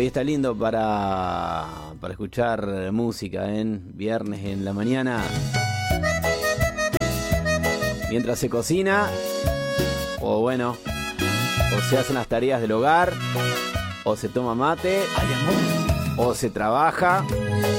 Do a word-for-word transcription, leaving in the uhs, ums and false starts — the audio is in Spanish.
Hoy está lindo para, para escuchar música en viernes en la mañana. Mientras se cocina, o bueno, o se hacen las tareas del hogar, o se toma mate, o se trabaja.